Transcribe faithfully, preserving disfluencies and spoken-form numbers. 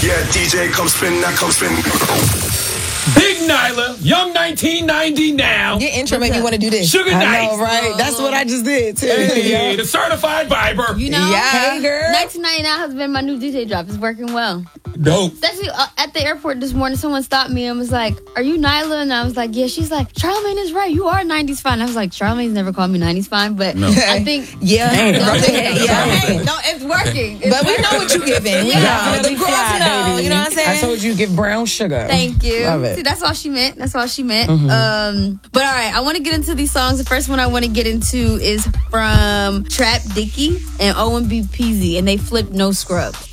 Yeah, D J, come spin, now come spin. Big Nyla, young nineteen ninety now. Your intro made me want to do this. Sugar I Knight. know, right? That's what I just did, too. Hey, the certified Viber. You know, Yeah. Hey, girl. nineteen ninety-nine has been my new D J drop. It's working well. Dope. Especially uh, at the airport this morning, someone stopped me and was like, "Are you Nyla?" And I was like, "Yeah." She's like, "Charlamagne is right. You are nineties fine." I was like, "Charlamagne's never called me nineties fine," but No. I think Yeah. No, yeah. yeah. Hey, no, it's working. It's But we working. know what you're giving. We Yeah. know. The girls know. You know what I'm saying? I told you give brown sugar. Thank you. Love it. See, that's all she meant. That's all she meant. Mm-hmm. Um, but all right, I want to get into these songs. The first one I want to get into is from Trap Dicky and O M B Peasy, and they flipped No Scrubs.